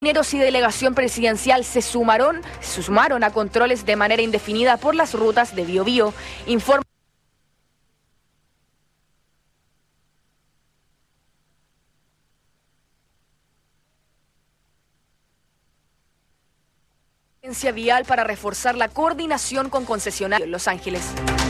Carabineros y delegación presidencial se sumaron a controles de manera indefinida por las rutas de Biobío. Informa vial para reforzar la coordinación con concesionarios en Los Ángeles.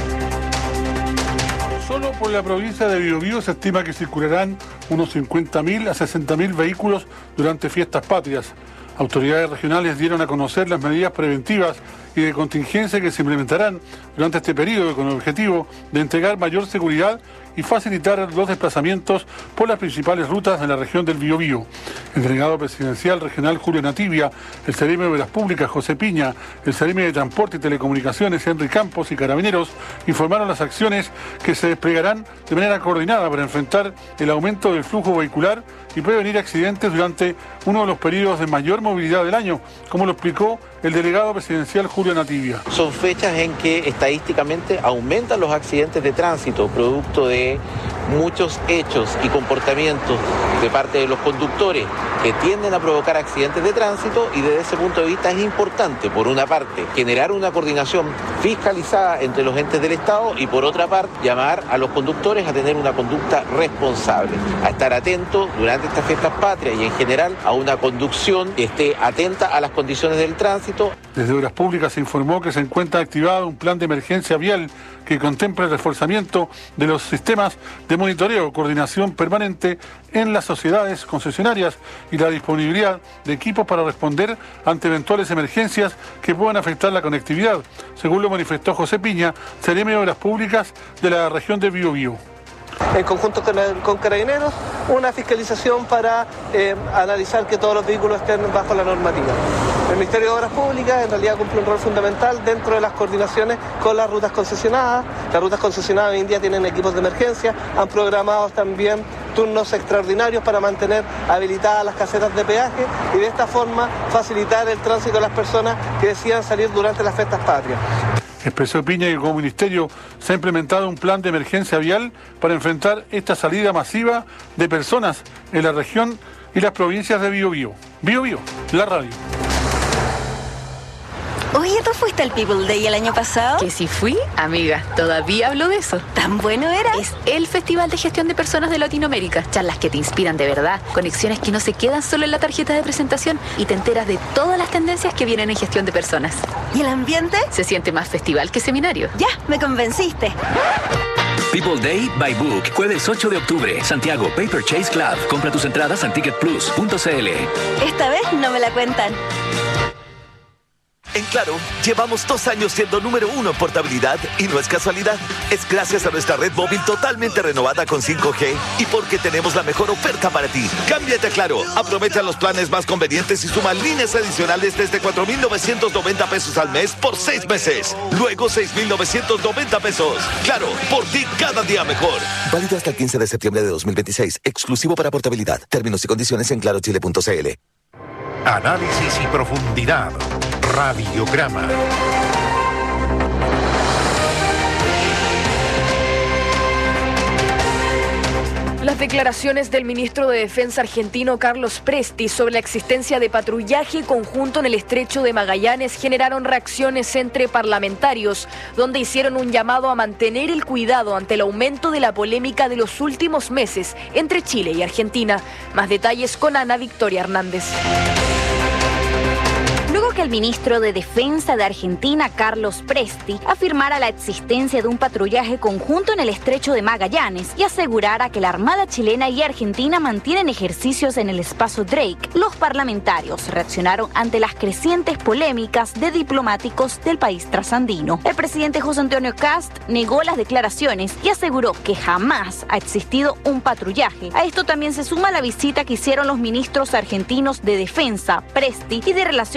Solo por la provincia de Biobío se estima que circularán unos 50.000 a 60.000 vehículos durante fiestas patrias. Autoridades regionales dieron a conocer las medidas preventivas y de contingencia que se implementarán durante este periodo con el objetivo de entregar mayor seguridad y facilitar los desplazamientos por las principales rutas de la región del Biobío. El delegado presidencial regional Julio Nativia, el Seremi de Obras Públicas José Piña, el Seremi de Transporte y Telecomunicaciones Henry Campos y Carabineros informaron las acciones que se desplegarán de manera coordinada para enfrentar el aumento del flujo vehicular y prevenir accidentes durante uno de los periodos de mayor movilidad del año, como lo explicó el delegado presidencial Julio Nativia. Son fechas en que estadísticamente aumentan los accidentes de tránsito, producto de muchos hechos y comportamientos de parte de los conductores que tienden a provocar accidentes de tránsito, y desde ese punto de vista es importante, por una parte, generar una coordinación fiscalizada entre los entes del Estado y, por otra parte, llamar a los conductores a tener una conducta responsable, a estar atentos durante estas fiestas patrias y en general a una conducción que esté atenta a las condiciones del tránsito. Desde Obras Públicas se informó que se encuentra activado un plan de emergencia vial que contempla el reforzamiento de los sistemas de monitoreo, coordinación permanente en las sociedades concesionarias y la disponibilidad de equipos para responder ante eventuales emergencias que puedan afectar la conectividad, según lo manifestó José Piña, Seremi de Obras Públicas de la región de Biobío. En conjunto con Carabineros, una fiscalización para analizar que todos los vehículos estén bajo la normativa. El Ministerio de Obras Públicas en realidad cumple un rol fundamental dentro de las coordinaciones con las rutas concesionadas. Las rutas concesionadas hoy en día tienen equipos de emergencia, han programado también turnos extraordinarios para mantener habilitadas las casetas de peaje y de esta forma facilitar el tránsito de las personas que decidan salir durante las fiestas patrias. Expresó Piña que como ministerio se ha implementado un plan de emergencia vial para enfrentar esta salida masiva de personas en la región y las provincias de Biobío. Biobío, la radio. Oye, ¿tú fuiste al People Day el año pasado? Que si fui, amiga, todavía hablo de eso. ¿Tan bueno era? Es el Festival de Gestión de Personas de Latinoamérica. Charlas que te inspiran de verdad, conexiones que no se quedan solo en la tarjeta de presentación y te enteras de todas las tendencias que vienen en gestión de personas. ¿Y el ambiente? Se siente más festival que seminario. Ya, me convenciste. People Day by Book, jueves 8 de octubre, Santiago, Paper Chase Club. Compra tus entradas en ticketplus.cl. Esta vez no me la cuentan. En Claro, llevamos 2 años siendo número 1 en portabilidad y no es casualidad. Es gracias a nuestra red móvil totalmente renovada con 5G y porque tenemos la mejor oferta para ti. Cámbiate a Claro, aprovecha los planes más convenientes y suma líneas adicionales desde 4.990 pesos al mes por 6 meses. Luego 6.990 pesos. Claro, por ti cada día mejor. Válido hasta el 15 de septiembre de 2026. Exclusivo para portabilidad. Términos y condiciones en clarochile.cl. Análisis y profundidad. Radiograma. Las declaraciones del ministro de Defensa argentino Carlos Presti sobre la existencia de patrullaje conjunto en el estrecho de Magallanes generaron reacciones entre parlamentarios, donde hicieron un llamado a mantener el cuidado ante el aumento de la polémica de los últimos meses entre Chile y Argentina. Más detalles con Ana Victoria Hernández. Luego que el ministro de Defensa de Argentina, Carlos Presti, afirmara la existencia de un patrullaje conjunto en el estrecho de Magallanes y asegurara que la Armada chilena y argentina mantienen ejercicios en el espacio Drake, los parlamentarios reaccionaron ante las crecientes polémicas de diplomáticos del país trasandino. El presidente José Antonio Kast negó las declaraciones y aseguró que jamás ha existido un patrullaje. A esto también se suma la visita que hicieron los ministros argentinos de Defensa, Presti, y de Relaciones Exteriores,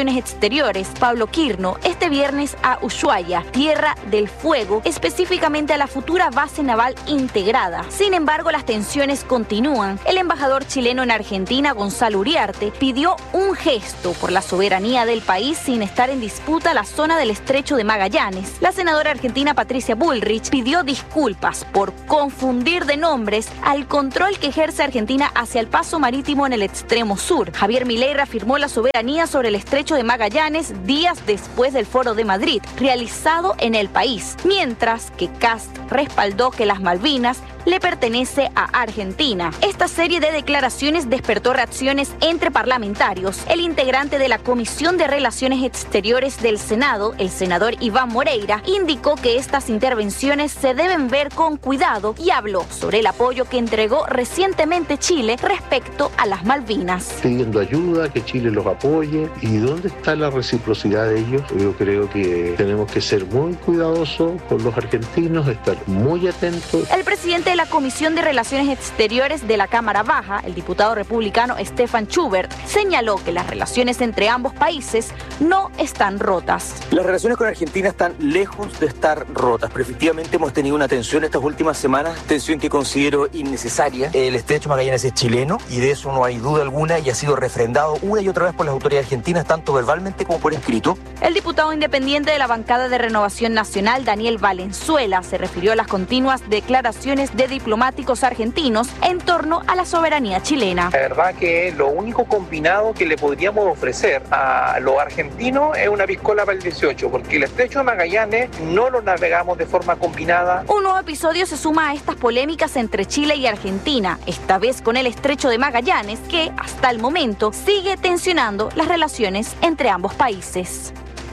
Exteriores, Pablo Quirno, este viernes a Ushuaia, Tierra del Fuego, específicamente a la futura base naval integrada. Sin embargo, las tensiones continúan. El embajador chileno en Argentina, Gonzalo Uriarte, pidió un gesto por la soberanía del país sin estar en disputa la zona del Estrecho de Magallanes. La senadora argentina Patricia Bullrich pidió disculpas por confundir de nombres al control que ejerce Argentina hacia el paso marítimo en el extremo sur. Javier Milei reafirmó la soberanía sobre el Estrecho de Magallanes días después del Foro de Madrid, realizado en el país, mientras que Kast respaldó que las Malvinas le pertenece a Argentina. Esta serie de declaraciones despertó reacciones entre parlamentarios. El integrante de la Comisión de Relaciones Exteriores del Senado, el senador Iván Moreira, indicó que estas intervenciones se deben ver con cuidado y habló sobre el apoyo que entregó recientemente Chile respecto a las Malvinas. Pidiendo ayuda, que Chile los apoye. ¿Y dónde está la reciprocidad de ellos? Yo creo que tenemos que ser muy cuidadosos con los argentinos, estar muy atentos. El presidente de la Comisión de Relaciones Exteriores de la Cámara Baja, el diputado republicano Stefan Schubert, señaló que las relaciones entre ambos países no están rotas. Las relaciones con Argentina están lejos de estar rotas, pero efectivamente hemos tenido una tensión estas últimas semanas, tensión que considero innecesaria. El Estrecho Magallanes es chileno y de eso no hay duda alguna y ha sido refrendado una y otra vez por las autoridades argentinas, tanto verbalmente como por escrito. El diputado independiente de la bancada de Renovación Nacional, Daniel Valenzuela, se refirió a las continuas declaraciones de diplomáticos argentinos en torno a la soberanía chilena. La verdad que lo único combinado que le podríamos ofrecer a los argentinos es una piscola para el 18, porque el Estrecho de Magallanes no lo navegamos de forma combinada. Un nuevo episodio se suma a estas polémicas entre Chile y Argentina, esta vez con el Estrecho de Magallanes, que hasta el momento sigue tensionando las relaciones entre ambos países.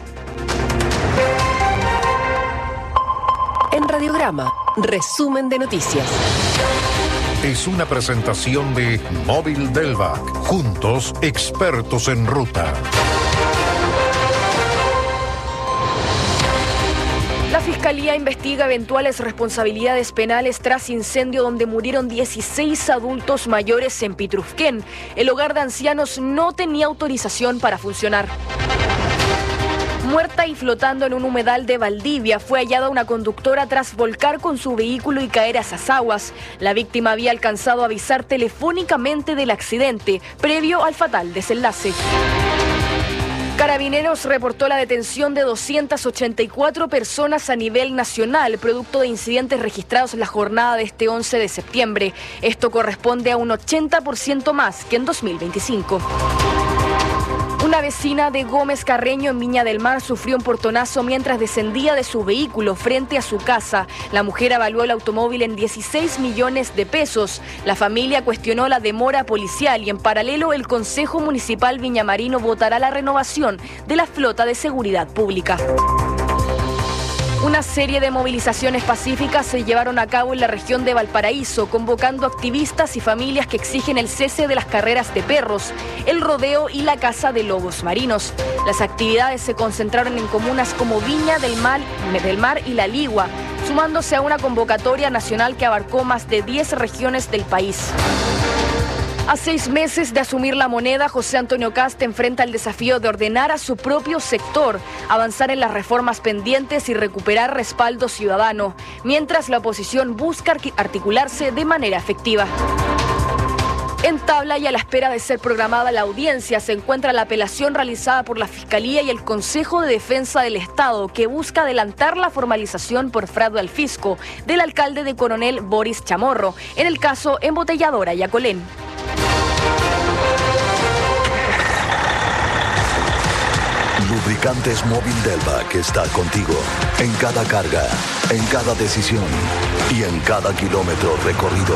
En Radiograma, resumen de noticias. Es una presentación de Móvil Delvac. Juntos, expertos en ruta. La Fiscalía investiga eventuales responsabilidades penales tras incendio donde murieron 16 adultos mayores en Pitrufquén. El hogar de ancianos no tenía autorización para funcionar. Muerta y flotando en un humedal de Valdivia, fue hallada una conductora tras volcar con su vehículo y caer a esas aguas. La víctima había alcanzado a avisar telefónicamente del accidente, previo al fatal desenlace. Carabineros reportó la detención de 284 personas a nivel nacional, producto de incidentes registrados en la jornada de este 11 de septiembre. Esto corresponde a un 80% más que en 2025. Una vecina de Gómez Carreño en Viña del Mar sufrió un portonazo mientras descendía de su vehículo frente a su casa. La mujer evaluó el automóvil en 16 millones de pesos. La familia cuestionó la demora policial y en paralelo el Consejo Municipal Viñamarino votará la renovación de la flota de seguridad pública. Una serie de movilizaciones pacíficas se llevaron a cabo en la región de Valparaíso, convocando activistas y familias que exigen el cese de las carreras de perros, el rodeo y la caza de lobos marinos. Las actividades se concentraron en comunas como Viña del Mar y La Ligua, sumándose a una convocatoria nacional que abarcó más de 10 regiones del país. A 6 meses de asumir la moneda, José Antonio Kast enfrenta el desafío de ordenar a su propio sector, avanzar en las reformas pendientes y recuperar respaldo ciudadano, mientras la oposición busca articularse de manera efectiva. En tabla y a la espera de ser programada la audiencia se encuentra la apelación realizada por la Fiscalía y el Consejo de Defensa del Estado, que busca adelantar la formalización por fraude al fisco del alcalde de Coronel Boris Chamorro, en el caso Embotelladora Yacolén. Lubricantes Móvil Delvac está contigo en cada carga, en cada decisión y en cada kilómetro recorrido.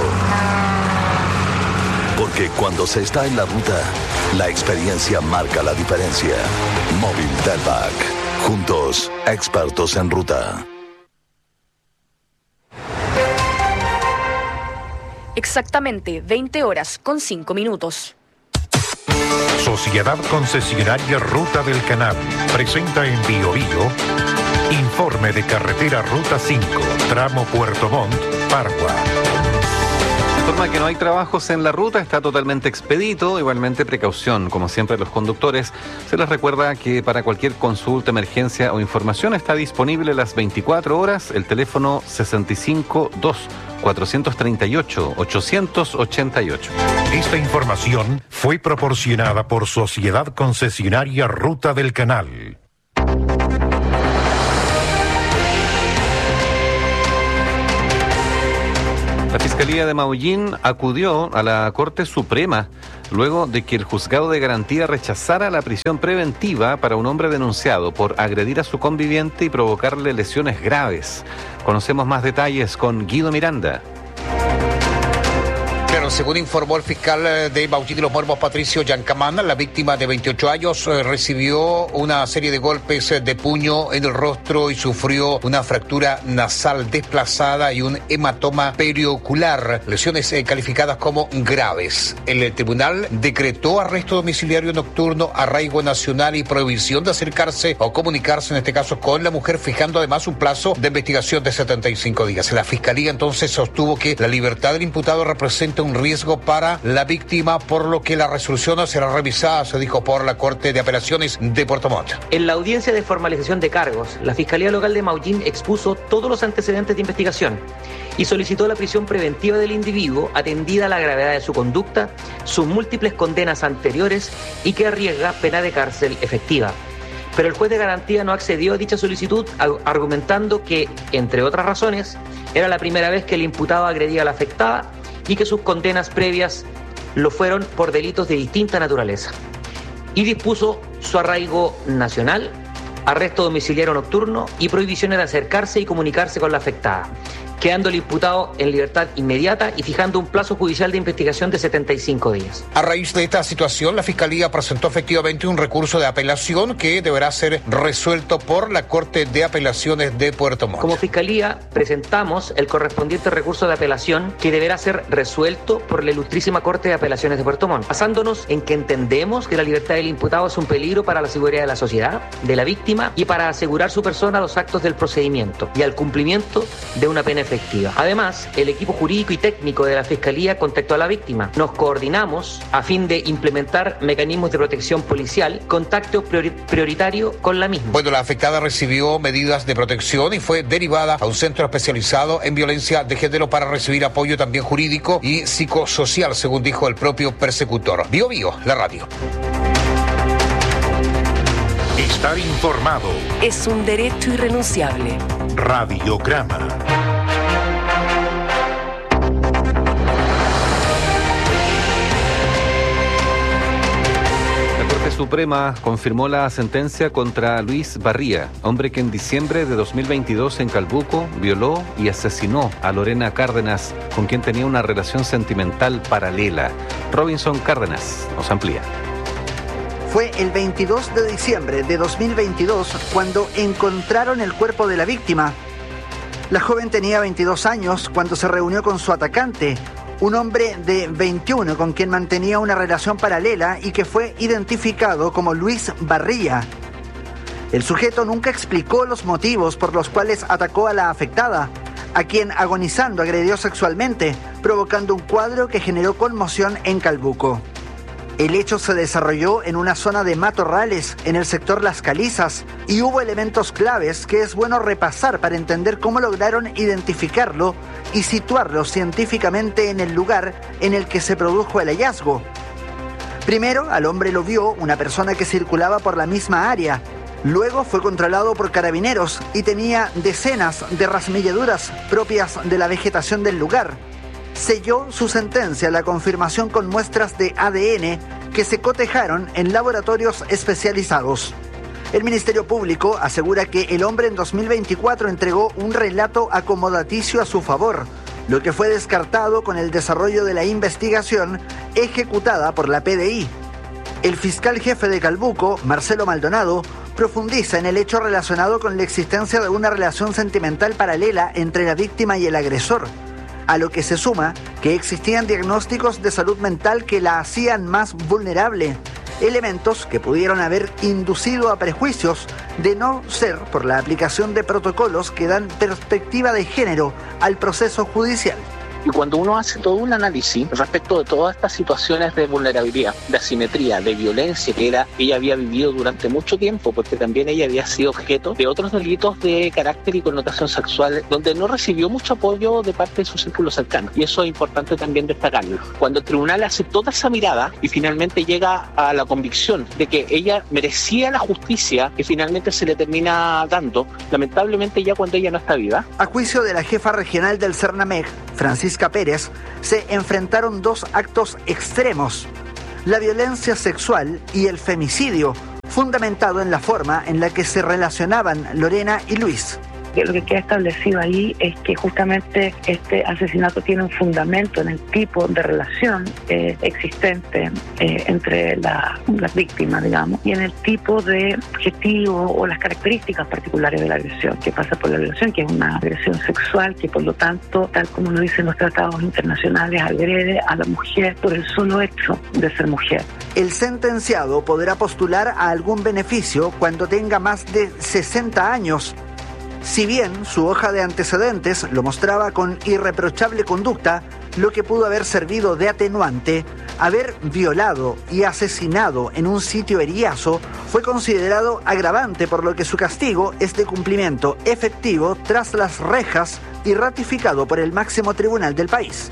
Porque cuando se está en la ruta, la experiencia marca la diferencia. Móvil Delvac. Juntos, expertos en ruta. Exactamente 20 horas con 5 minutos. Sociedad Concesionaria Ruta del Canal presenta en Biobío informe de carretera Ruta 5, tramo Puerto Montt, Pargua. Informa que no hay trabajos en la ruta, está totalmente expedito. Igualmente precaución, como siempre los conductores. Se les recuerda que para cualquier consulta, emergencia o información está disponible las 24 horas el teléfono 652-438-888. Esta información fue proporcionada por Sociedad Concesionaria Ruta del Canal. La Fiscalía de Maullín acudió a la Corte Suprema luego de que el juzgado de garantía rechazara la prisión preventiva para un hombre denunciado por agredir a su conviviente y provocarle lesiones graves. Conocemos más detalles con Guido Miranda. Según informó el fiscal de Maullín de los Muermos, Patricio Yancamán, la víctima de 28 años recibió una serie de golpes de puño en el rostro y sufrió una fractura nasal desplazada y un hematoma periocular, lesiones calificadas como graves. El tribunal decretó arresto domiciliario nocturno, arraigo nacional y prohibición de acercarse o comunicarse, en este caso, con la mujer, fijando además un plazo de investigación de 75 días. La fiscalía entonces sostuvo que la libertad del imputado representa un riesgo para la víctima, por lo que la resolución será revisada, se dijo, por la Corte de Apelaciones de Puerto Montt. En la audiencia de formalización de cargos, la Fiscalía Local de Maullín expuso todos los antecedentes de investigación y solicitó la prisión preventiva del individuo, atendida la gravedad de su conducta, sus múltiples condenas anteriores y que arriesga pena de cárcel efectiva. Pero el juez de garantía no accedió a dicha solicitud, argumentando que, entre otras razones, era la primera vez que el imputado agredía a la afectada y que sus condenas previas lo fueron por delitos de distinta naturaleza. Y dispuso su arraigo nacional, arresto domiciliario nocturno y prohibiciones de acercarse y comunicarse con la afectada, quedando el imputado en libertad inmediata y fijando un plazo judicial de investigación de 75 días. A raíz de esta situación, la Fiscalía presentó efectivamente un recurso de apelación que deberá ser resuelto por la Corte de Apelaciones de Puerto Montt. Como Fiscalía, presentamos el correspondiente recurso de apelación que deberá ser resuelto por la Ilustrísima Corte de Apelaciones de Puerto Montt, basándonos en que entendemos que la libertad del imputado es un peligro para la seguridad de la sociedad, de la víctima y para asegurar su persona a los actos del procedimiento y al cumplimiento de una pena efectiva. Además, el equipo jurídico y técnico de la Fiscalía contactó a la víctima. Nos coordinamos a fin de implementar mecanismos de protección policial, contacto prioritario con la misma. Bueno, la afectada recibió medidas de protección y fue derivada a un centro especializado en violencia de género para recibir apoyo también jurídico y psicosocial, según dijo el propio persecutor. Bio Bio, la radio. Estar informado es un derecho irrenunciable. Radiograma. Suprema confirmó la sentencia contra Luis Barría, hombre que en diciembre de 2022 en Calbuco violó y asesinó a Lorena Cárdenas, con quien tenía una relación sentimental paralela. Robinson Cárdenas nos amplía. Fue el 22 de diciembre de 2022 cuando encontraron el cuerpo de la víctima. La joven tenía 22 años cuando se reunió con su atacante, un hombre de 21 con quien mantenía una relación paralela y que fue identificado como Luis Barría. El sujeto nunca explicó los motivos por los cuales atacó a la afectada, a quien agonizando agredió sexualmente, provocando un cuadro que generó conmoción en Calbuco. El hecho se desarrolló en una zona de matorrales en el sector Las Calizas y hubo elementos claves que es bueno repasar para entender cómo lograron identificarlo y situarlo científicamente en el lugar en el que se produjo el hallazgo. Primero, al hombre lo vio una persona que circulaba por la misma área. Luego fue controlado por carabineros y tenía decenas de rasmilladuras propias de la vegetación del lugar. Selló su sentencia la confirmación con muestras de ADN que se cotejaron en laboratorios especializados. El Ministerio Público asegura que el hombre en 2024 entregó un relato acomodaticio a su favor, lo que fue descartado con el desarrollo de la investigación ejecutada por la PDI. El fiscal jefe de Calbuco, Marcelo Maldonado, profundiza en el hecho relacionado con la existencia de una relación sentimental paralela entre la víctima y el agresor, a lo que se suma que existían diagnósticos de salud mental que la hacían más vulnerable, elementos que pudieron haber inducido a prejuicios de no ser por la aplicación de protocolos que dan perspectiva de género al proceso judicial. Y cuando uno hace todo un análisis respecto de todas estas situaciones de vulnerabilidad, de asimetría, de violencia que ella había vivido durante mucho tiempo, porque también ella había sido objeto de otros delitos de carácter y connotación sexual, donde no recibió mucho apoyo de parte de su círculo cercano. Y eso es importante también destacarlo. Cuando el tribunal hace toda esa mirada y finalmente llega a la convicción de que ella merecía la justicia que finalmente se le termina dando, lamentablemente ya cuando ella no está viva. A juicio de la jefa regional del Cernameg, Francisca Pérez, se enfrentaron dos actos extremos: la violencia sexual y el femicidio, fundamentado en la forma en la que se relacionaban Lorena y Luis. Lo que queda establecido ahí es que justamente este asesinato tiene un fundamento en el tipo de relación existente entre las víctimas, digamos, y en el tipo de objetivo o las características particulares de la agresión, que pasa por la violación, que es una agresión sexual, que por lo tanto, tal como lo dicen los tratados internacionales, agrede a la mujer por el solo hecho de ser mujer. El sentenciado podrá postular a algún beneficio cuando tenga más de 60 años. Si bien su hoja de antecedentes lo mostraba con irreprochable conducta, lo que pudo haber servido de atenuante, haber violado y asesinado en un sitio eriazo, fue considerado agravante, por lo que su castigo es de cumplimiento efectivo tras las rejas y ratificado por el máximo tribunal del país.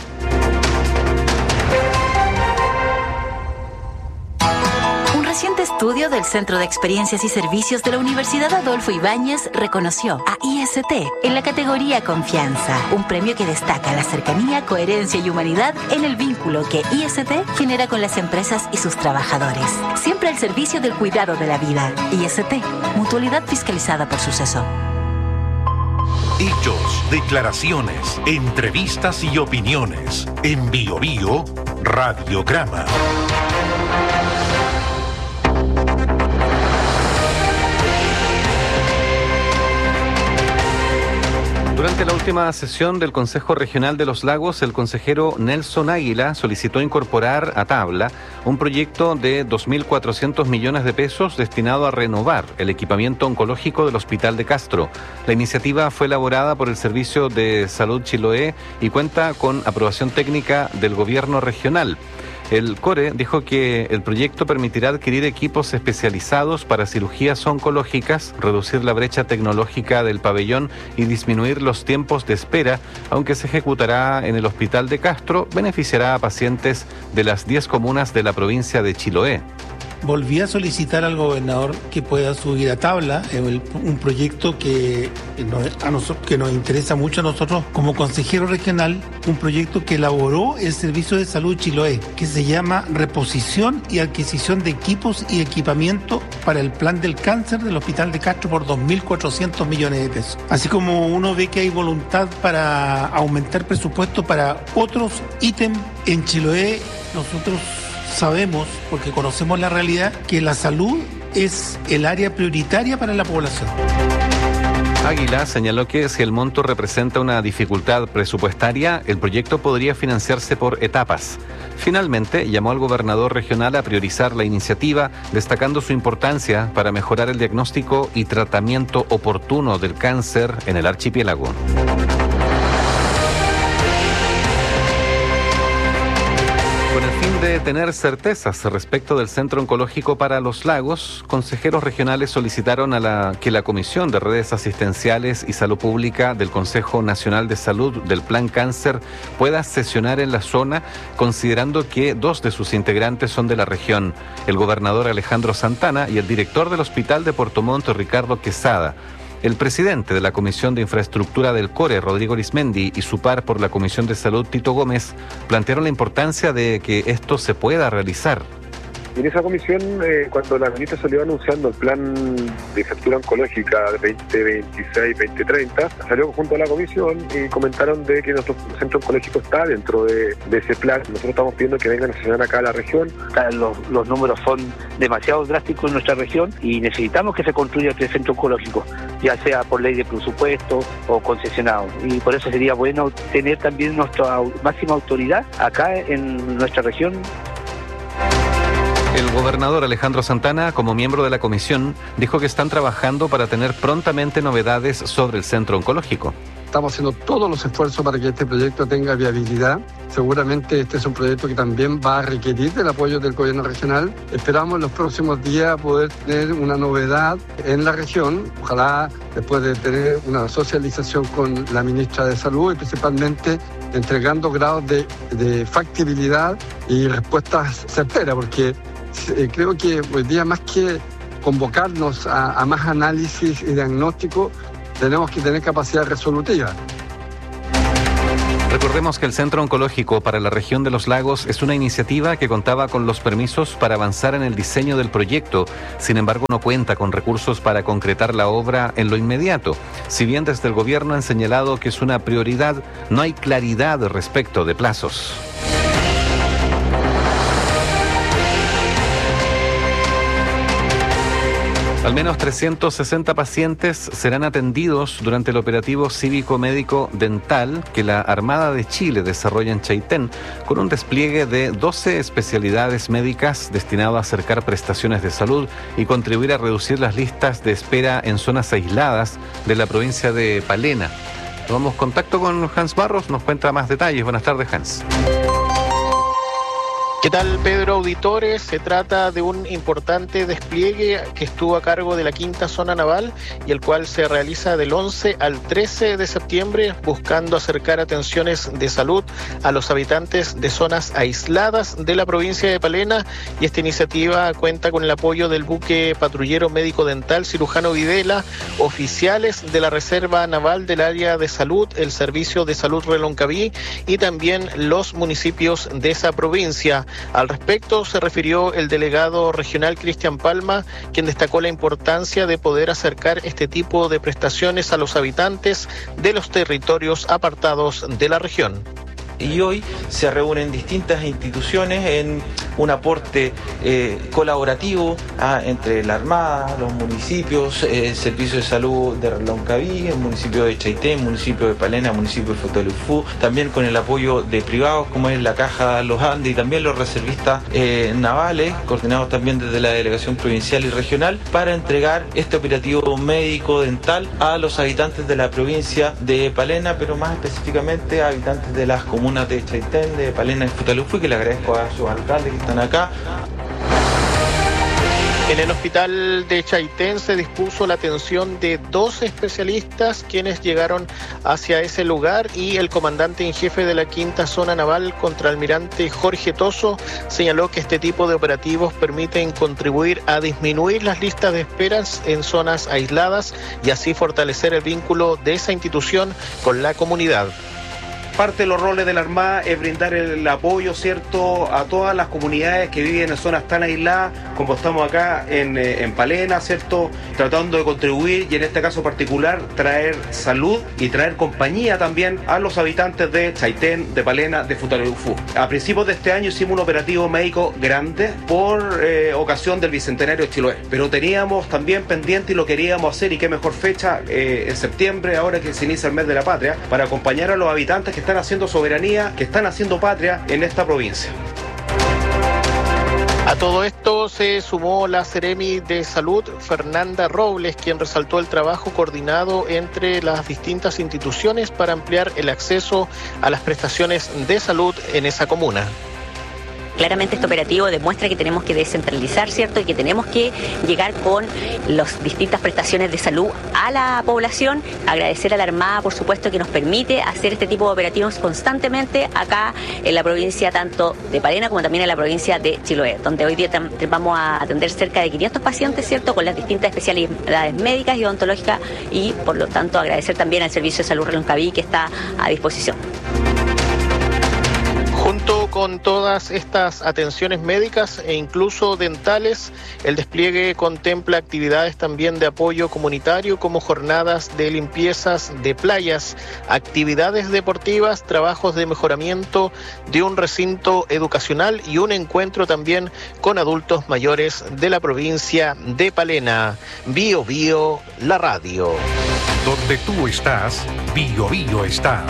Un reciente estudio del Centro de Experiencias y Servicios de la Universidad Adolfo Ibáñez reconoció a IST en la categoría Confianza, un premio que destaca la cercanía, coherencia y humanidad en el vínculo que IST genera con las empresas y sus trabajadores. Siempre al servicio del cuidado de la vida. IST, mutualidad fiscalizada por Suceso. Hechos, declaraciones, entrevistas y opiniones. En Bio Bio, Radiograma. Durante la última sesión del Consejo Regional de los Lagos, el consejero Nelson Águila solicitó incorporar a tabla un proyecto de 2.400 millones de pesos destinado a renovar el equipamiento oncológico del Hospital de Castro. La iniciativa fue elaborada por el Servicio de Salud Chiloé y cuenta con aprobación técnica del gobierno regional. El CORE dijo que el proyecto permitirá adquirir equipos especializados para cirugías oncológicas, reducir la brecha tecnológica del pabellón y disminuir los tiempos de espera, aunque se ejecutará en el Hospital de Castro, beneficiará a pacientes de las 10 comunas de la provincia de Chiloé. Volví a solicitar al gobernador que pueda subir a tabla un proyecto que nos interesa mucho a nosotros como consejero regional, un proyecto que elaboró el Servicio de Salud Chiloé, que se llama Reposición y Adquisición de Equipos y Equipamiento para el Plan del Cáncer del Hospital de Castro por 2.400 millones de pesos. Así como uno ve que hay voluntad para aumentar presupuesto para otros ítems en Chiloé, nosotros sabemos, porque conocemos la realidad, que la salud es el área prioritaria para la población. Águila señaló que si el monto representa una dificultad presupuestaria, el proyecto podría financiarse por etapas. Finalmente, llamó al gobernador regional a priorizar la iniciativa, destacando su importancia para mejorar el diagnóstico y tratamiento oportuno del cáncer en el archipiélago. Con el fin de tener certezas respecto del Centro Oncológico para los Lagos, consejeros regionales solicitaron que la Comisión de Redes Asistenciales y Salud Pública del Consejo Nacional de Salud del Plan Cáncer pueda sesionar en la zona, considerando que 2 de sus integrantes son de la región, el gobernador Alejandro Santana y el director del Hospital de Puerto Montt, Ricardo Quesada. El presidente de la Comisión de Infraestructura del CORE, Rodrigo Arismendi, y su par por la Comisión de Salud, Tito Gómez, plantearon la importancia de que esto se pueda realizar. En esa comisión, cuando la ministra salió anunciando el plan de infraestructura oncológica de 2026-2030, salió junto a la comisión y comentaron de que nuestro centro oncológico está dentro de ese plan. Nosotros estamos pidiendo que vengan a sesionar acá a la región. Los números son demasiado drásticos en nuestra región y necesitamos que se construya este centro oncológico, ya sea por ley de presupuesto o concesionado. Y por eso sería bueno tener también nuestra máxima autoridad acá en nuestra región. El gobernador Alejandro Santana, como miembro de la comisión, dijo que están trabajando para tener prontamente novedades sobre el centro oncológico. estamos haciendo todos los esfuerzos para que este proyecto tenga viabilidad. Seguramente este es un proyecto que también va a requerir del apoyo del gobierno regional. Esperamos en los próximos días poder tener una novedad en la región, ojalá después de tener una socialización con la ministra de Salud y principalmente entregando grados de factibilidad y respuestas certeras, porque creo que hoy día más que convocarnos a más análisis y diagnóstico, tenemos que tener capacidad resolutiva. Recordemos que el Centro Oncológico para la región de los lagos es una iniciativa que contaba con los permisos para avanzar en el diseño del proyecto. Sin embargo, no cuenta con recursos para concretar la obra en lo inmediato. Si bien desde el gobierno han señalado que es una prioridad, no hay claridad respecto de plazos. Al menos 360 pacientes serán atendidos durante el operativo cívico-médico dental que la Armada de Chile desarrolla en Chaitén, con un despliegue de 12 especialidades médicas destinado a acercar prestaciones de salud y contribuir a reducir las listas de espera en zonas aisladas de la provincia de Palena. Tomamos contacto con Hans Barros, nos cuenta más detalles. Buenas tardes, Hans. ¿Qué tal, Pedro, auditores? Se trata de un importante despliegue que estuvo a cargo de la Quinta Zona Naval y el cual se realiza del 11 al 13 de septiembre buscando acercar atenciones de salud a los habitantes de zonas aisladas de la provincia de Palena, y esta iniciativa cuenta con el apoyo del buque patrullero médico dental Cirujano Videla, oficiales de la Reserva Naval del Área de Salud, el Servicio de Salud Reloncaví y también los municipios de esa provincia. Al respecto se refirió el delegado regional Cristian Palma, quien destacó la importancia de poder acercar este tipo de prestaciones a los habitantes de los territorios apartados de la región. Y hoy se reúnen distintas instituciones en un aporte colaborativo entre la Armada, los municipios, el Servicio de Salud de Reloncaví, el municipio de Chaitén, el municipio de Palena, el municipio de Futaleufú, también con el apoyo de privados como es la Caja Los Andes y también los reservistas navales, coordinados también desde la Delegación Provincial y Regional, para entregar este operativo médico dental a los habitantes de la provincia de Palena, pero más específicamente a habitantes de las comunas de Chaitén, de Palena y Futaleufú, que le agradezco a sus alcaldes que están acá. En el hospital de Chaitén se dispuso la atención de 12 especialistas quienes llegaron hacia ese lugar, y el comandante en jefe de la Quinta Zona Naval, contraalmirante Jorge Toso, señaló que este tipo de operativos permiten contribuir a disminuir las listas de esperas en zonas aisladas y así fortalecer el vínculo de esa institución con la comunidad. Parte de los roles de la Armada es brindar el apoyo, ¿cierto?, a todas las comunidades que viven en zonas tan aisladas como estamos acá en Palena, ¿cierto?, tratando de contribuir y en este caso particular traer salud y traer compañía también a los habitantes de Chaitén, de Palena, de Futaleufú. A principios de este año hicimos un operativo médico grande por ocasión del Bicentenario de Chiloé, pero teníamos también pendiente y lo queríamos hacer, y qué mejor fecha en septiembre, ahora que se inicia el mes de la patria, para acompañar a los habitantes que están haciendo soberanía, que están haciendo patria en esta provincia. A todo esto se sumó la Seremi de Salud, Fernanda Robles, quien resaltó el trabajo coordinado entre las distintas instituciones para ampliar el acceso a las prestaciones de salud en esa comuna. Claramente este operativo demuestra que tenemos que descentralizar, ¿cierto? Y que tenemos que llegar con las distintas prestaciones de salud a la población. Agradecer a la Armada, por supuesto, que nos permite hacer este tipo de operativos constantemente acá en la provincia tanto de Palena como también en la provincia de Chiloé, donde hoy día vamos a atender cerca de 500 pacientes, ¿cierto? Con las distintas especialidades médicas y odontológicas, y por lo tanto agradecer también al Servicio de Salud Reloncaví, que está a disposición. Junto con todas estas atenciones médicas e incluso dentales, el despliegue contempla actividades también de apoyo comunitario como jornadas de limpiezas de playas, actividades deportivas, trabajos de mejoramiento de un recinto educacional y un encuentro también con adultos mayores de la provincia de Palena. Bio Bio, la radio. Donde tú estás, Bio Bio está.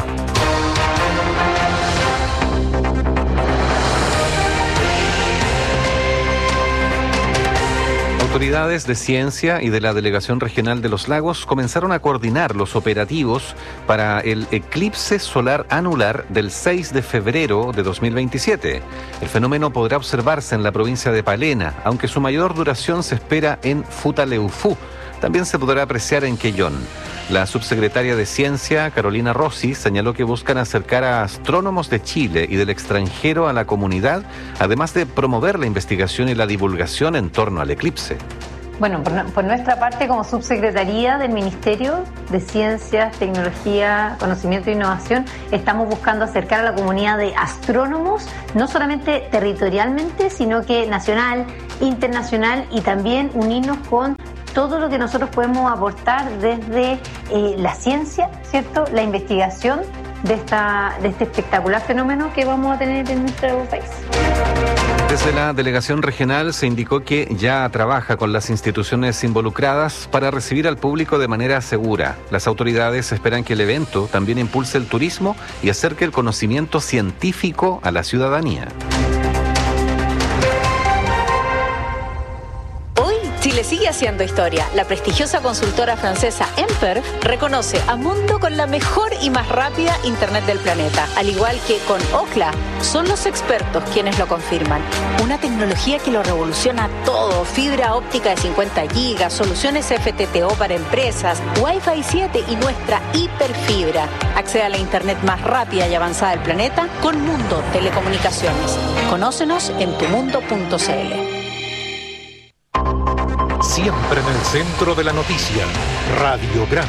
Autoridades de ciencia y de la Delegación Regional de los Lagos comenzaron a coordinar los operativos para el eclipse solar anular del 6 de febrero de 2027. El fenómeno podrá observarse en la provincia de Palena, aunque su mayor duración se espera en Futaleufú. También se podrá apreciar en Quellón. La subsecretaria de Ciencia, Carolina Rossi, señaló que buscan acercar a astrónomos de Chile y del extranjero a la comunidad, además de promover la investigación y la divulgación en torno al eclipse. Bueno, por nuestra parte, como subsecretaría del Ministerio de Ciencias, Tecnología, Conocimiento e Innovación, estamos buscando acercar a la comunidad de astrónomos, no solamente territorialmente, sino que nacional, internacional, y también unirnos con todo lo que nosotros podemos aportar desde la ciencia, ¿cierto?, la investigación de este espectacular fenómeno que vamos a tener en nuestro país. Desde la delegación regional se indicó que ya trabaja con las instituciones involucradas para recibir al público de manera segura. Las autoridades esperan que el evento también impulse el turismo y acerque el conocimiento científico a la ciudadanía. Chile sigue haciendo historia. La prestigiosa consultora francesa Emper reconoce a Mundo con la mejor y más rápida Internet del planeta. Al igual que con Ookla, son los expertos quienes lo confirman. Una tecnología que lo revoluciona todo. Fibra óptica de 50 gigas, soluciones FTTO para empresas, Wi-Fi 7 y nuestra hiperfibra. Accede a la Internet más rápida y avanzada del planeta con Mundo Telecomunicaciones. Conócenos en tumundo.cl. Siempre en el centro de la noticia, Radiograma.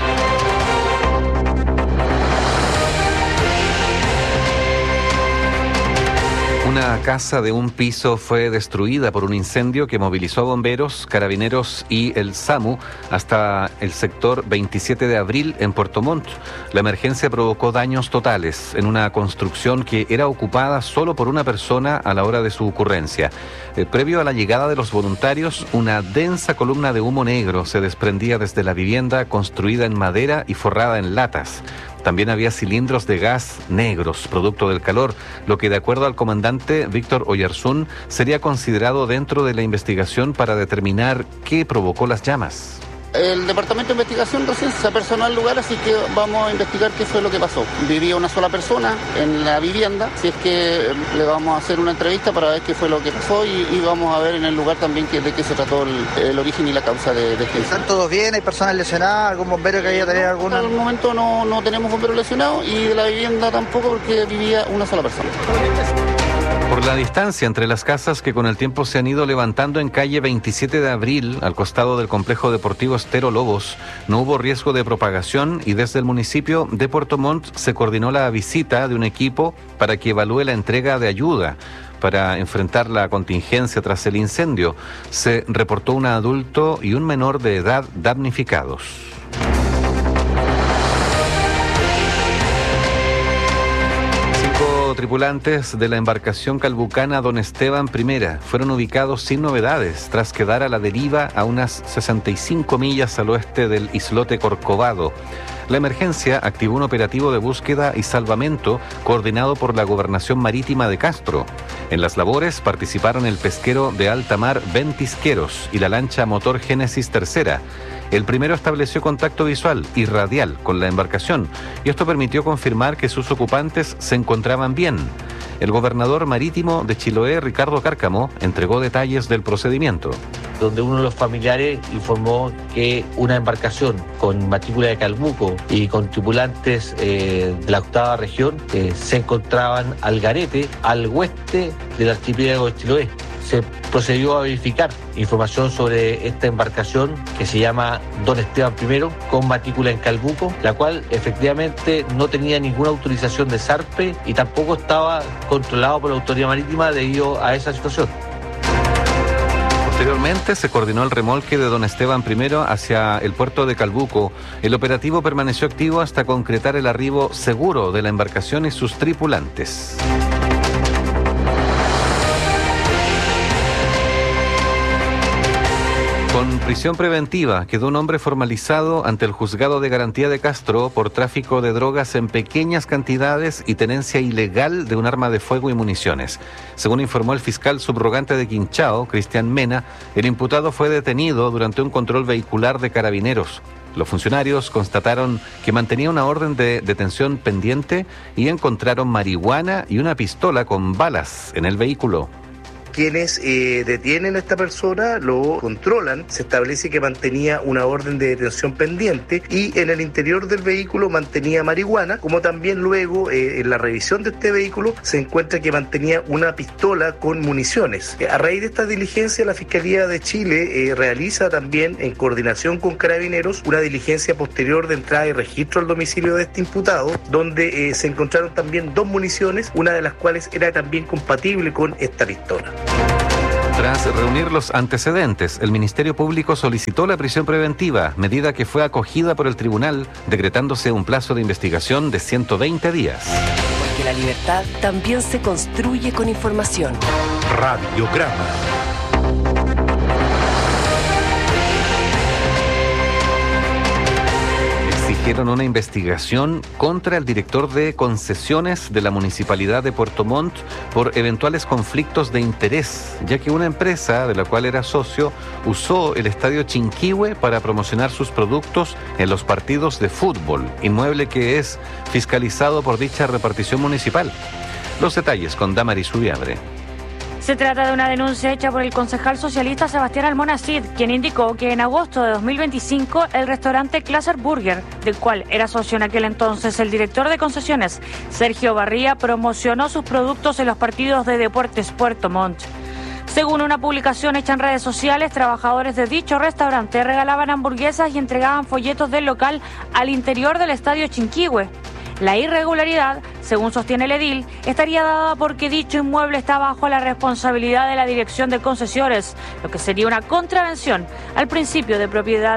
Una casa de un piso fue destruida por un incendio que movilizó a bomberos, carabineros y el SAMU hasta el sector 27 de abril en Puerto Montt. La emergencia provocó daños totales en una construcción que era ocupada solo por una persona a la hora de su ocurrencia. Previo a la llegada de los voluntarios, una densa columna de humo negro se desprendía desde la vivienda construida en madera y forrada en latas. También había cilindros de gas negros, producto del calor, lo que de acuerdo al comandante Víctor Oyarzún sería considerado dentro de la investigación para determinar qué provocó las llamas. El Departamento de Investigación recién se apersonó al lugar, así que vamos a investigar qué fue lo que pasó. Vivía una sola persona en la vivienda, así es que le vamos a hacer una entrevista para ver qué fue lo que pasó y vamos a ver en el lugar también de qué se trató el origen y la causa de este. ¿Están todos bien? ¿Hay personas lesionadas? ¿Algún bombero que haya tenido alguna? Al momento no tenemos bomberos lesionados y de la vivienda tampoco porque vivía una sola persona. Por la distancia entre las casas que con el tiempo se han ido levantando en calle 27 de abril, al costado del complejo deportivo Estero Lobos, no hubo riesgo de propagación y desde el municipio de Puerto Montt se coordinó la visita de un equipo para que evalúe la entrega de ayuda para enfrentar la contingencia tras el incendio. Se reportó un adulto y un menor de edad damnificados. Tripulantes de la embarcación calbucana Don Esteban I fueron ubicados sin novedades tras quedar a la deriva a unas 65 millas al oeste del islote Corcovado. La emergencia activó un operativo de búsqueda y salvamento coordinado por la Gobernación Marítima de Castro. En las labores participaron el pesquero de alta mar Ventisqueros y la lancha motor Génesis III. El primero estableció contacto visual y radial con la embarcación y esto permitió confirmar que sus ocupantes se encontraban bien. El gobernador marítimo de Chiloé, Ricardo Cárcamo, entregó detalles del procedimiento. Donde uno de los familiares informó que una embarcación con matrícula de Calbuco y con tripulantes de la octava región se encontraban al garete, al oeste del archipiélago de Chiloé. Se procedió a verificar información sobre esta embarcación que se llama Don Esteban I con matrícula en Calbuco, la cual efectivamente no tenía ninguna autorización de zarpe y tampoco estaba controlado por la autoridad marítima debido a esa situación. Posteriormente se coordinó el remolque de Don Esteban I hacia el puerto de Calbuco. El operativo permaneció activo hasta concretar el arribo seguro de la embarcación y sus tripulantes. Con prisión preventiva quedó un hombre formalizado ante el Juzgado de Garantía de Castro por tráfico de drogas en pequeñas cantidades y tenencia ilegal de un arma de fuego y municiones. Según informó el fiscal subrogante de Quinchao, Cristian Mena, el imputado fue detenido durante un control vehicular de Carabineros. Los funcionarios constataron que mantenía una orden de detención pendiente y encontraron marihuana y una pistola con balas en el vehículo. Quienes detienen a esta persona lo controlan, se establece que mantenía una orden de detención pendiente y en el interior del vehículo mantenía marihuana, como también luego en la revisión de este vehículo se encuentra que mantenía una pistola con municiones. A raíz de esta diligencia, la Fiscalía de Chile realiza también, en coordinación con Carabineros, una diligencia posterior de entrada y registro al domicilio de este imputado, donde se encontraron también 2 municiones, una de las cuales era también compatible con esta pistola. Tras reunir los antecedentes, el Ministerio Público solicitó la prisión preventiva, medida que fue acogida por el tribunal, decretándose un plazo de investigación de 120 días. Porque la libertad también se construye con información. Radiograma. Exigieron una investigación contra el director de concesiones de la Municipalidad de Puerto Montt por eventuales conflictos de interés, ya que una empresa de la cual era socio usó el estadio Chinquihue para promocionar sus productos en los partidos de fútbol, inmueble que es fiscalizado por dicha repartición municipal. Los detalles con Damaris Ubiabre. Se trata de una denuncia hecha por el concejal socialista Sebastián Almonacid, quien indicó que en agosto de 2025 el restaurante Claser Burger, del cual era socio en aquel entonces el director de concesiones, Sergio Barría, promocionó sus productos en los partidos de Deportes Puerto Montt. Según una publicación hecha en redes sociales, trabajadores de dicho restaurante regalaban hamburguesas y entregaban folletos del local al interior del estadio Chinquihue. La irregularidad, según sostiene el edil, estaría dada porque dicho inmueble está bajo la responsabilidad de la Dirección de Concesiones, lo que sería una contravención al principio de probidad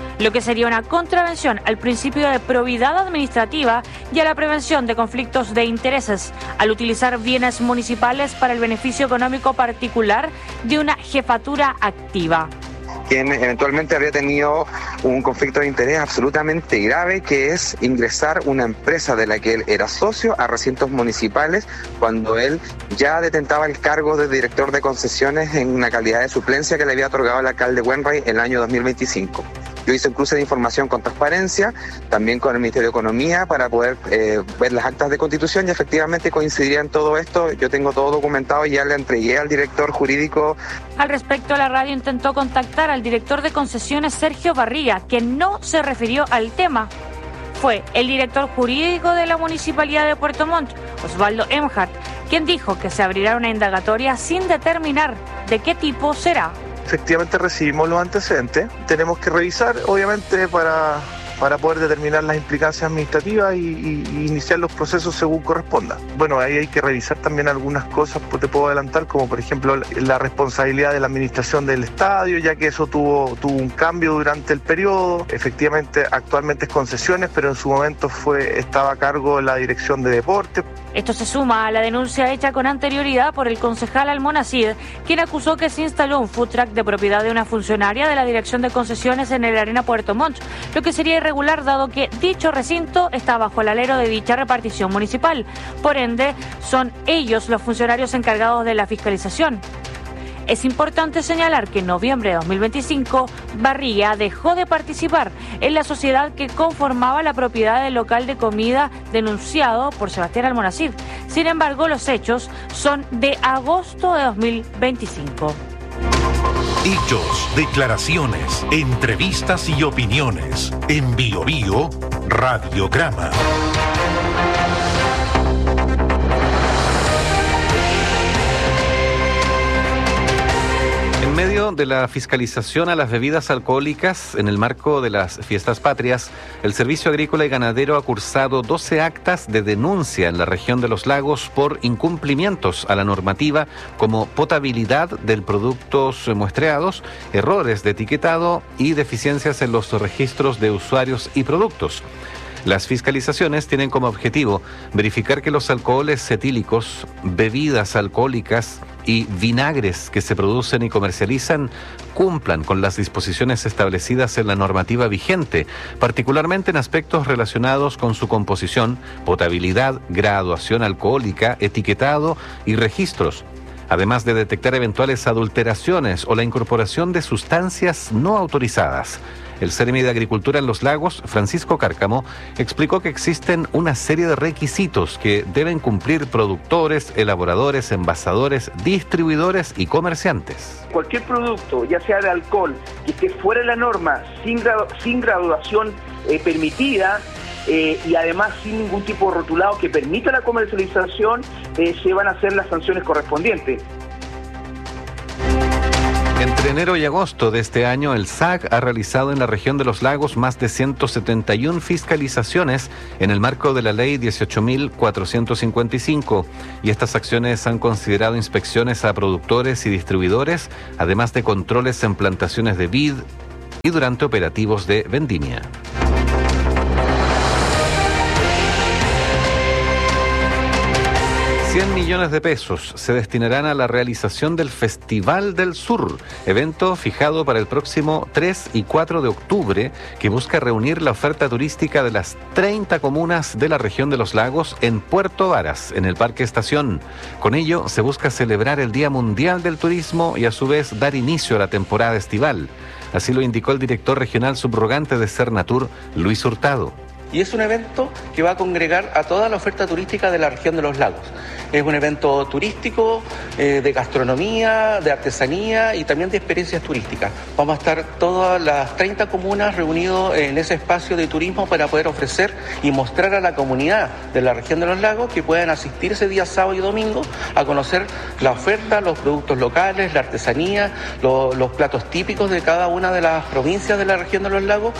administrativa y a la prevención de conflictos de intereses, al utilizar bienes municipales para el beneficio económico particular de una jefatura activa. Quien eventualmente habría tenido un conflicto de interés absolutamente grave, que es ingresar una empresa de la que él era socio a recintos municipales cuando él ya detentaba el cargo de director de concesiones en una calidad de suplencia que le había otorgado el alcalde Wenray en el año 2025. Yo hice un cruce de información con transparencia, también con el Ministerio de Economía, para poder ver las actas de constitución y efectivamente coincidía en todo esto. Yo tengo todo documentado y ya le entregué al director jurídico. Al respecto, la radio intentó contactar al director de concesiones Sergio Barría, quien no se refirió al tema. Fue el director jurídico de la Municipalidad de Puerto Montt, Osvaldo Emhart, quien dijo que se abrirá una indagatoria sin determinar de qué tipo será. Efectivamente recibimos los antecedentes, tenemos que revisar obviamente para poder determinar las implicancias administrativas y iniciar los procesos según corresponda. Bueno, ahí hay que revisar también algunas cosas, pues te puedo adelantar, como por ejemplo la responsabilidad de la administración del estadio, ya que eso tuvo un cambio durante el periodo. Efectivamente, actualmente es concesiones, pero en su momento estaba a cargo de la Dirección de Deportes. Esto se suma a la denuncia hecha con anterioridad por el concejal Almonacid, quien acusó que se instaló un food truck de propiedad de una funcionaria de la Dirección de Concesiones en el Arena Puerto Montt, lo que sería irregular dado que dicho recinto está bajo el alero de dicha repartición municipal. Por ende, son ellos los funcionarios encargados de la fiscalización. Es importante señalar que en noviembre de 2025, Barría dejó de participar en la sociedad que conformaba la propiedad del local de comida denunciado por Sebastián Almonacid. Sin embargo, los hechos son de agosto de 2025. Hechos, declaraciones, entrevistas y opiniones. En Bio Bio, Radiograma. En medio de la fiscalización a las bebidas alcohólicas en el marco de las fiestas patrias, el Servicio Agrícola y Ganadero ha cursado 12 actas de denuncia en la región de Los Lagos por incumplimientos a la normativa como potabilidad de productos muestreados, errores de etiquetado y deficiencias en los registros de usuarios y productos. Las fiscalizaciones tienen como objetivo verificar que los alcoholes etílicos, bebidas alcohólicas y vinagres que se producen y comercializan cumplan con las disposiciones establecidas en la normativa vigente, particularmente en aspectos relacionados con su composición, potabilidad, graduación alcohólica, etiquetado y registros, además de detectar eventuales adulteraciones o la incorporación de sustancias no autorizadas. El Seremi de Agricultura en Los Lagos, Francisco Cárcamo, explicó que existen una serie de requisitos que deben cumplir productores, elaboradores, envasadores, distribuidores y comerciantes. Cualquier producto, ya sea de alcohol, que esté fuera de la norma, sin graduación permitida, y además sin ningún tipo de rotulado que permita la comercialización, se van a hacer las sanciones correspondientes. Entre enero y agosto de este año, el SAC ha realizado en la región de Los Lagos más de 171 fiscalizaciones en el marco de la ley 18.455, y estas acciones han considerado inspecciones a productores y distribuidores, además de controles en plantaciones de vid y durante operativos de vendimia. 100 millones de pesos se destinarán a la realización del Festival del Sur, evento fijado para el próximo 3 y 4 de octubre, que busca reunir la oferta turística de las 30 comunas de la región de Los Lagos en Puerto Varas, en el Parque Estación. Con ello se busca celebrar el Día Mundial del Turismo y a su vez dar inicio a la temporada estival. Así lo indicó el director regional subrogante de Cernatur, Luis Hurtado. Y es un evento que va a congregar a toda la oferta turística de la región de Los Lagos. Es un evento turístico, de gastronomía, de artesanía y también de experiencias turísticas. Vamos a estar todas las 30 comunas reunidos en ese espacio de turismo para poder ofrecer y mostrar a la comunidad de la región de Los Lagos que puedan asistir ese día sábado y domingo a conocer la oferta, los productos locales, la artesanía, los platos típicos de cada una de las provincias de la región de Los Lagos.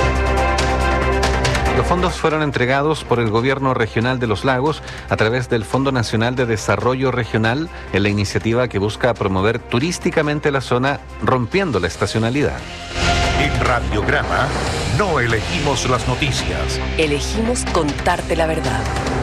Los fondos fueron entregados por el Gobierno Regional de Los Lagos a través del Fondo Nacional de Desarrollo Regional en la iniciativa que busca promover turísticamente la zona, rompiendo la estacionalidad. En Radiograma no elegimos las noticias. Elegimos contarte la verdad.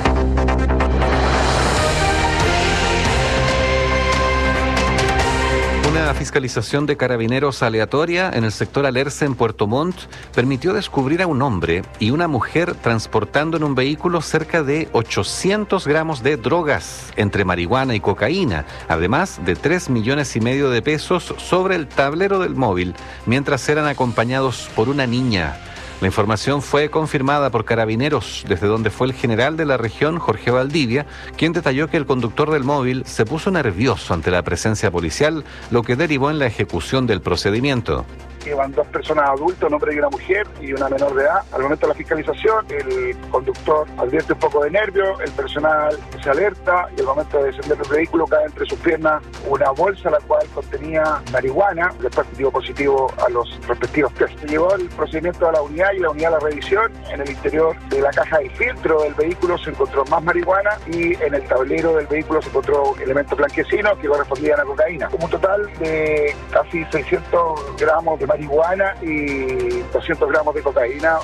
Una fiscalización de carabineros aleatoria en el sector Alerce en Puerto Montt permitió descubrir a un hombre y una mujer transportando en un vehículo cerca de 800 gramos de drogas, entre marihuana y cocaína, además de 3,5 millones de pesos sobre el tablero del móvil, mientras eran acompañados por una niña. La información fue confirmada por Carabineros, desde donde fue el general de la región, Jorge Valdivia, quien detalló que el conductor del móvil se puso nervioso ante la presencia policial, lo que derivó en la ejecución del procedimiento. Iban 2 personas adultas, un hombre y una mujer, y una menor de edad. Al momento de la fiscalización, el conductor advierte un poco de nervio, el personal se alerta y al momento de descender del vehículo cae entre sus piernas una bolsa la cual contenía marihuana. Después dio positivo a los respectivos test. Se llevó el procedimiento a la unidad y la unidad a la revisión. En el interior de la caja del filtro del vehículo se encontró más marihuana y en el tablero del vehículo se encontró elementos blanquecinos que correspondían a cocaína. Como un total de casi 600 gramos de marihuana y 200 gramos de cocaína.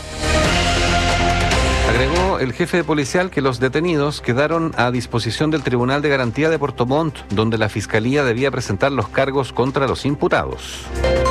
Agregó el jefe policial que los detenidos quedaron a disposición del Tribunal de Garantía de Puerto Montt, donde la Fiscalía debía presentar los cargos contra los imputados.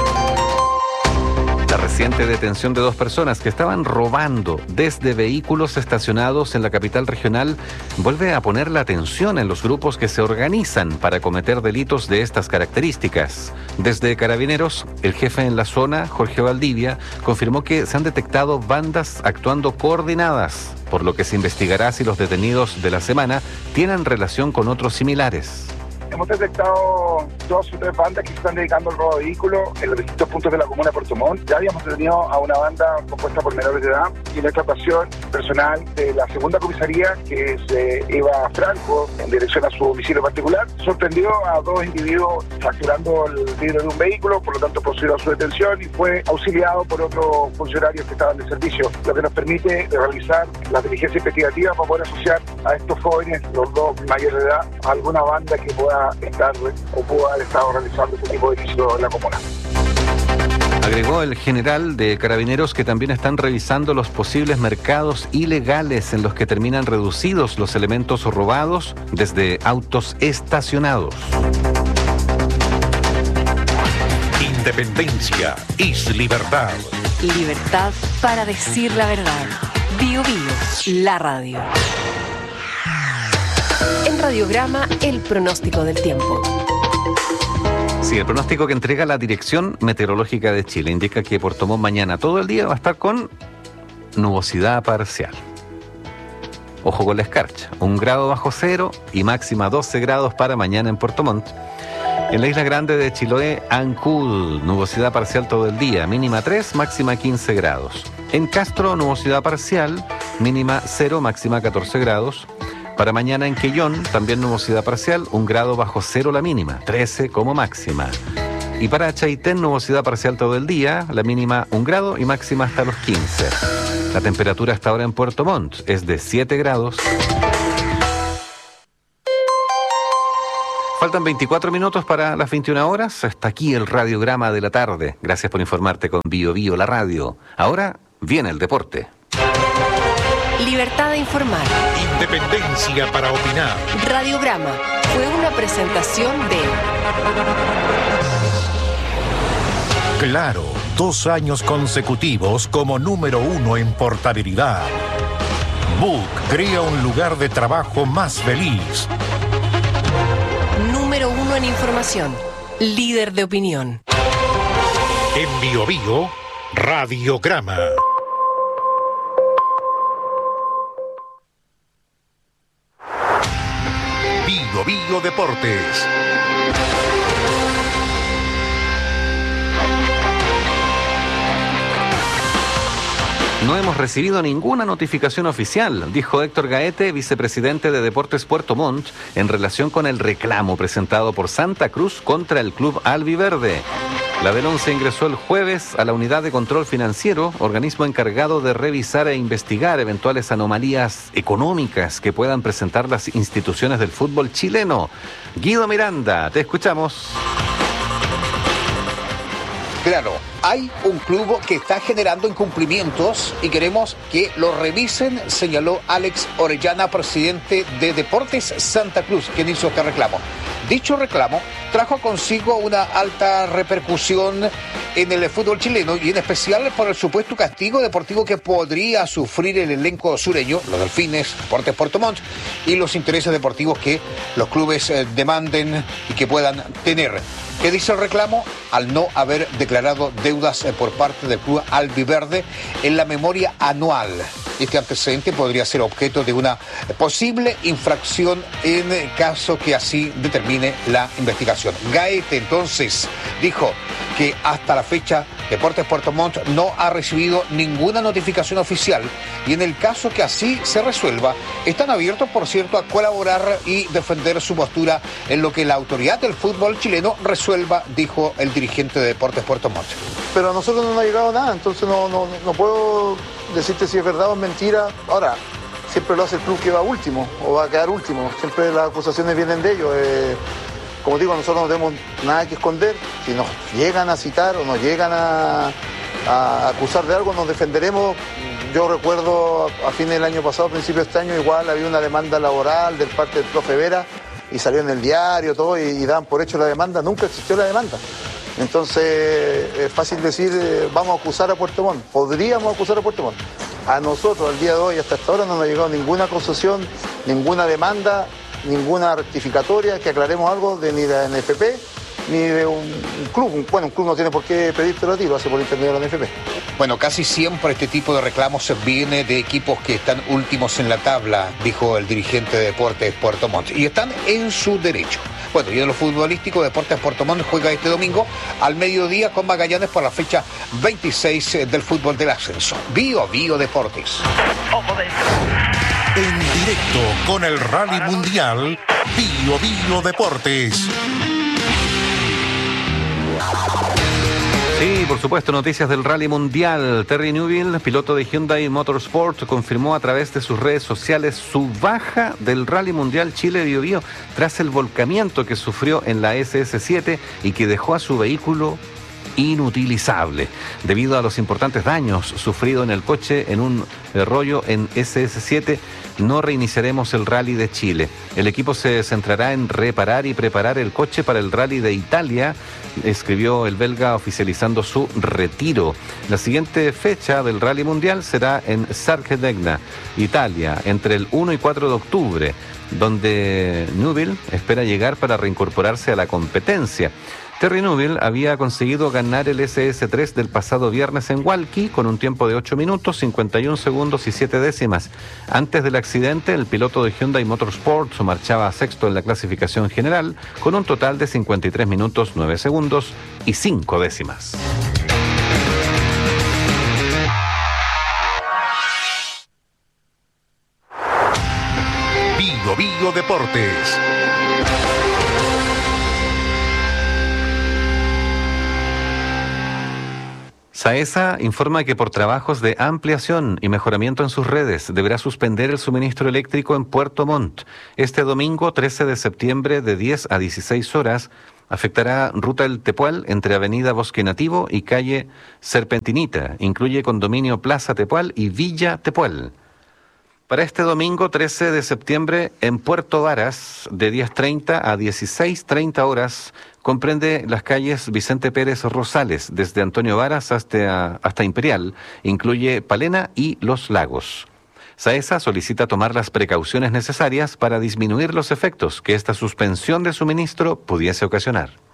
La reciente detención de 2 personas que estaban robando desde vehículos estacionados en la capital regional vuelve a poner la atención en los grupos que se organizan para cometer delitos de estas características. Desde Carabineros, el jefe en la zona, Jorge Valdivia, confirmó que se han detectado bandas actuando coordinadas, por lo que se investigará si los detenidos de la semana tienen relación con otros similares. Hemos detectado 2 o 3 bandas que se están dedicando al robo de vehículos en los distintos puntos de la comuna de Puerto Montt. Ya habíamos detenido a una banda compuesta por menores de edad y en esta ocasión personal de la segunda comisaría, que se iba a Franco en dirección a su domicilio particular, sorprendió a 2 individuos fracturando el vidrio de un vehículo, por lo tanto procedió a su detención y fue auxiliado por otros funcionarios que estaban de servicio, lo que nos permite realizar la diligencia investigativa para poder asociar a estos jóvenes, los 2 mayores de edad, a alguna banda que pueda estar o pudo haber estado realizando este tipo de ilícitos en la comuna. Agregó el general de Carabineros que también están revisando los posibles mercados ilegales en los que terminan reducidos los elementos robados desde autos estacionados. Independencia es libertad. Libertad para decir la verdad. Bio Bio, la radio. En Radiograma, el pronóstico del tiempo. Sí, el pronóstico que entrega la Dirección Meteorológica de Chile indica que Puerto Montt mañana todo el día va a estar con nubosidad parcial. Ojo con la escarcha, 1 grado bajo cero y máxima 12 grados para mañana en Puerto Montt. En la isla grande de Chiloé, Ancud, nubosidad parcial todo el día, mínima 3, máxima 15 grados. En Castro, nubosidad parcial, mínima 0, máxima 14 grados. Para mañana en Quellón, también nubosidad parcial, 1 grado bajo cero la mínima, 13 como máxima. Y para Chaitén, nubosidad parcial todo el día, la mínima 1 grado y máxima hasta los 15. La temperatura hasta ahora en Puerto Montt es de 7 grados. Faltan 24 minutos para las 21 horas. Hasta aquí el radiograma de la tarde. Gracias por informarte con Bio Bio, la radio. Ahora viene el deporte. Libertad de informar. Independencia para opinar. Radiograma fue una presentación de... Claro, 2 años consecutivos como número 1 en portabilidad. Book crea un lugar de trabajo más feliz. Número 1 en información. Líder de opinión. En Bio Bio, Radiograma. Bio Bio Deportes. No hemos recibido ninguna notificación oficial, dijo Héctor Gaete, vicepresidente de Deportes Puerto Montt, en relación con el reclamo presentado por Santa Cruz contra el club albiverde. La denuncia ingresó el jueves a la Unidad de Control Financiero, organismo encargado de revisar e investigar eventuales anomalías económicas que puedan presentar las instituciones del fútbol chileno. Guido Miranda, te escuchamos. Claro, hay un club que está generando incumplimientos y queremos que lo revisen, señaló Alex Orellana, presidente de Deportes Santa Cruz, quien hizo este reclamo. Dicho reclamo trajo consigo una alta repercusión en el fútbol chileno y en especial por el supuesto castigo deportivo que podría sufrir el elenco sureño, los Delfines, Deportes Puerto Montt, y los intereses deportivos que los clubes demanden y que puedan tener. ¿Qué dice el reclamo? Al no haber declarado deudas por parte del club albiverde en la memoria anual. Este antecedente podría ser objeto de una posible infracción en caso que así determine la investigación. Gaete entonces dijo que hasta la fecha Deportes Puerto Montt no ha recibido ninguna notificación oficial y en el caso que así se resuelva, están abiertos, por cierto, a colaborar y defender su postura en lo que la autoridad del fútbol chileno resuelva, dijo el dirigente de Deportes Puerto Montt. Pero a nosotros no nos ha llegado nada, entonces no puedo decirte si es verdad o es mentira. Ahora, siempre lo hace el club que va último o va a quedar último, siempre las acusaciones vienen de ellos. Como digo, nosotros no tenemos nada que esconder. Si nos llegan a citar o nos llegan a acusar de algo, nos defenderemos. Yo recuerdo a fines del año pasado, a principios de este año, igual había una demanda laboral del parte del profe Vera y salió en el diario todo y daban por hecho la demanda. Nunca existió la demanda. Entonces es fácil decir, vamos a acusar a Puerto Montt. Podríamos acusar a Puerto Montt. A nosotros, al día de hoy, hasta esta hora, no nos ha llegado ninguna acusación, ninguna demanda, ninguna rectificatoria, que aclaremos algo de ni de la NFP ni de un club. Bueno, un club no tiene por qué pedírtelo a ti, lo hace por intermedio de la NFP. Bueno, casi siempre este tipo de reclamos viene de equipos que están últimos en la tabla, dijo el dirigente de Deportes Puerto Montt, y están en su derecho. Bueno, y en lo futbolístico, Deportes Puerto Montt juega este domingo al mediodía con Magallanes por la fecha 26 del fútbol del ascenso. Bio Bio Deportes. En directo con el Rally Mundial, Bio Bio Deportes. Sí, por supuesto, noticias del Rally Mundial. Terry Newville, piloto de Hyundai Motorsport, confirmó a través de sus redes sociales su baja del Rally Mundial Chile Bio Bio tras el volcamiento que sufrió en la SS7 y que dejó a su vehículo inutilizable. Debido a los importantes daños sufridos en el coche en un rollo en SS7, no reiniciaremos el Rally de Chile. El equipo se centrará en reparar y preparar el coche para el Rally de Italia, escribió el belga oficializando su retiro. La siguiente fecha del Rally Mundial será en Sargedegna, Italia, entre el 1 y 4 de octubre, donde Neuville espera llegar para reincorporarse a la competencia. Terry Neuville había conseguido ganar el SS3 del pasado viernes en Walkie con un tiempo de 8 minutos, 51 segundos y 7 décimas. Antes del accidente, el piloto de Hyundai Motorsports marchaba sexto en la clasificación general con un total de 53 minutos, 9 segundos y 5 décimas. Bio Deportes. SAESA informa que por trabajos de ampliación y mejoramiento en sus redes deberá suspender el suministro eléctrico en Puerto Montt. Este domingo 13 de septiembre de 10 a 16 horas afectará Ruta El Tepual entre Avenida Bosque Nativo y Calle Serpentinita. Incluye condominio Plaza Tepual y Villa Tepual. Para este domingo 13 de septiembre en Puerto Varas de 10:30 a 16:30 horas comprende las calles Vicente Pérez Rosales desde Antonio Varas hasta Imperial, incluye Palena y Los Lagos. SAESA solicita tomar las precauciones necesarias para disminuir los efectos que esta suspensión de suministro pudiese ocasionar.